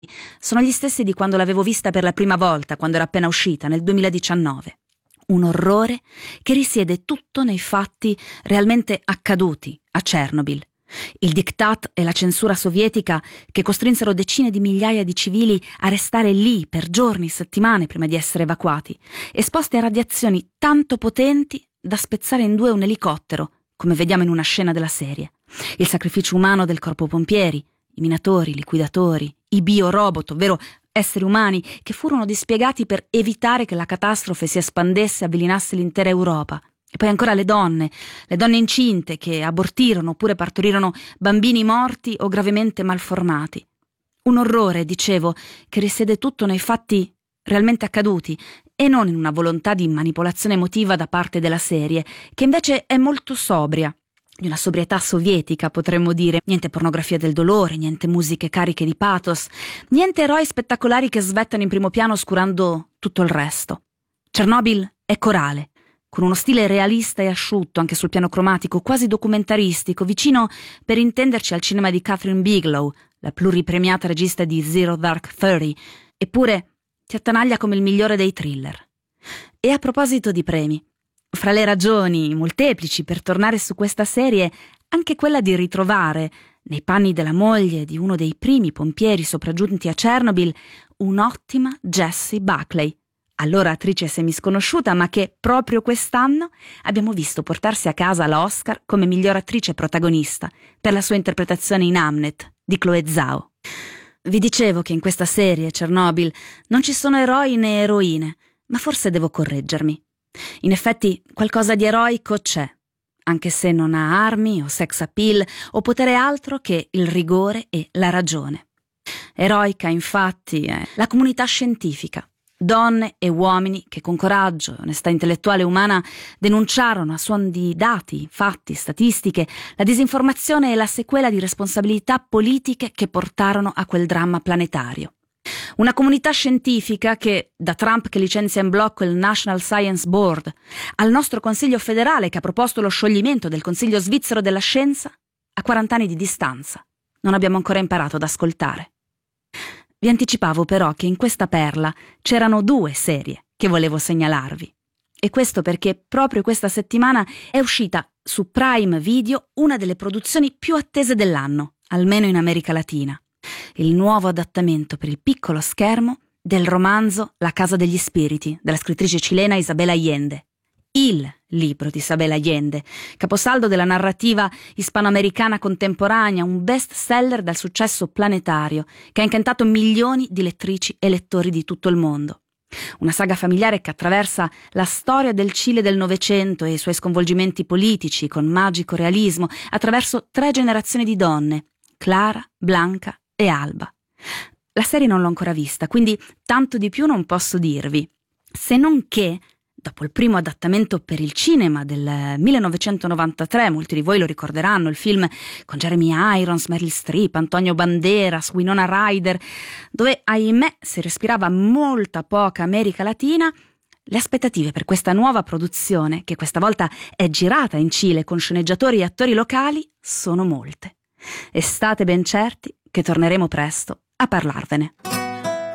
sono gli stessi di quando l'avevo vista per la prima volta, quando era appena uscita, nel 2019. Un orrore che risiede tutto nei fatti realmente accaduti a Chernobyl. Il diktat e la censura sovietica che costrinsero decine di migliaia di civili a restare lì per giorni, settimane prima di essere evacuati, esposti a radiazioni tanto potenti da spezzare in due un elicottero, come vediamo in una scena della serie. Il sacrificio umano del corpo pompieri, i minatori, i liquidatori, i biorobot, ovvero esseri umani che furono dispiegati per evitare che la catastrofe si espandesse e avvelinasse l'intera Europa. E poi ancora le donne incinte che abortirono oppure partorirono bambini morti o gravemente malformati. Un orrore, dicevo, che risiede tutto nei fatti realmente accaduti e non in una volontà di manipolazione emotiva da parte della serie, che invece è molto sobria, di una sobrietà sovietica, potremmo dire. Niente pornografia del dolore, niente musiche cariche di pathos, niente eroi spettacolari che svettano in primo piano oscurando tutto il resto. Chernobyl è corale, con uno stile realista e asciutto anche sul piano cromatico, quasi documentaristico, vicino, per intenderci, al cinema di Catherine Bigelow, la pluripremiata regista di Zero Dark Thirty, eppure ti attanaglia come il migliore dei thriller. E a proposito di premi, fra le ragioni molteplici per tornare su questa serie, anche quella di ritrovare, nei panni della moglie di uno dei primi pompieri sopraggiunti a Chernobyl, un'ottima Jessie Buckley, allora attrice semisconosciuta, ma che proprio quest'anno abbiamo visto portarsi a casa l'Oscar come miglior attrice protagonista per la sua interpretazione in Hamnet di Chloé Zhao. Vi dicevo che in questa serie, Chernobyl, non ci sono eroi né eroine, ma forse devo correggermi. In effetti qualcosa di eroico c'è, anche se non ha armi o sex appeal o potere altro che il rigore e la ragione. Eroica, infatti, è la comunità scientifica. Donne e uomini che con coraggio e onestà intellettuale umana denunciarono a suon di dati, fatti, statistiche, la disinformazione e la sequela di responsabilità politiche che portarono a quel dramma planetario. Una comunità scientifica che, da Trump che licenzia in blocco il National Science Board, al nostro Consiglio federale che ha proposto lo scioglimento del Consiglio svizzero della scienza, a 40 anni di distanza, non abbiamo ancora imparato ad ascoltare. Vi anticipavo però che in questa perla c'erano 2 serie che volevo segnalarvi. E questo perché proprio questa settimana è uscita su Prime Video una delle produzioni più attese dell'anno, almeno in America Latina. Il nuovo adattamento per il piccolo schermo del romanzo La casa degli spiriti della scrittrice cilena Isabel Allende. Il libro di Isabel Allende, caposaldo della narrativa ispanoamericana contemporanea, un best seller dal successo planetario che ha incantato milioni di lettrici e lettori di tutto il mondo. Una saga familiare che attraversa la storia del Cile del Novecento e i suoi sconvolgimenti politici con magico realismo attraverso 3 generazioni di donne, Clara, Blanca e Alba. La serie non l'ho ancora vista, quindi tanto di più non posso dirvi, se non che dopo il primo adattamento per il cinema del 1993, molti di voi lo ricorderanno, il film con Jeremy Irons, Meryl Streep, Antonio Banderas, Winona Ryder, dove ahimè si respirava molta poca America Latina, le aspettative per questa nuova produzione, che questa volta è girata in Cile con sceneggiatori e attori locali, sono molte. E state ben certi che torneremo presto a parlarvene.